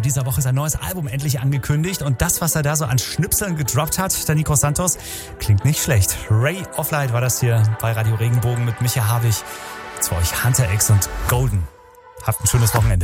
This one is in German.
dieser Woche sein neues Album endlich angekündigt. Und das, was er da so an Schnipseln gedroppt hat, der Nico Santos, klingt nicht schlecht. Ray of Light war das hier bei Radio Regenbogen mit Micha Habich. Jetzt für euch Hunter X und Golden. Habt ein schönes Wochenende.